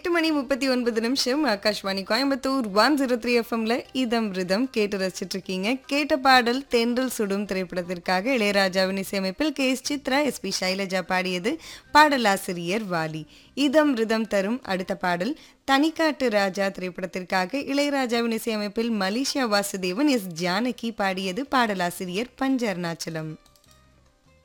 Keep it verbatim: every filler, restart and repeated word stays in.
எட்டு மணி முப்பத்தி ஒன்பது நிமிஷம் Akashvani Coimbatore one zero three எஃப்எம்ல இதம் ரிதம் கேட்டு ரசிச்சிட்டு இருக்கீங்க. கேட்ட பாடல் தென்றல் சுடும் திரைப்படத்திற்காக இளையராஜாவின் இசையமைப்பில் K S Chitra, S B Shailaja பாடியது. பாடலாசிரியர் வாலி. இதம் ரிதம் தரும் அடுத்த பாடல் தனிக்காட்டு ராஜா திரைப்படத்திற்காக இளையராஜாவின் இசையமைப்பில் மலேசியா வாசுதேவன், எஸ் ஜானகி பாடியது. பாடலாசிரியர் பஞ்ச அருணாச்சலம்.